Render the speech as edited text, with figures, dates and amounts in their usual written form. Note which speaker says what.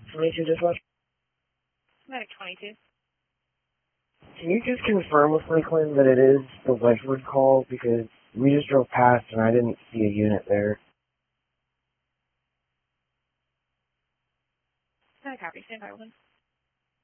Speaker 1: 22 dispatch.
Speaker 2: Medic 22.
Speaker 1: Can you just confirm with Franklin that it is the Wedgwood call, because we just drove past and I didn't see a unit there.
Speaker 2: Copy. Stand by, Wilson.